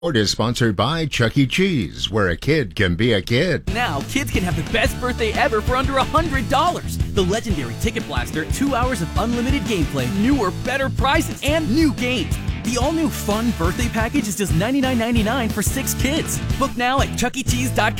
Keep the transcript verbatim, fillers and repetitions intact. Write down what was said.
Or is sponsored by Chuck E. Cheese, where a kid can be a kid. Now, kids can have the best birthday ever for under one hundred dollars. The legendary Ticket Blaster, two hours of unlimited gameplay, newer, better prizes, and new games. The all-new fun birthday package is just ninety-nine ninety-nine for six kids. Book now at chuck e cheese dot com.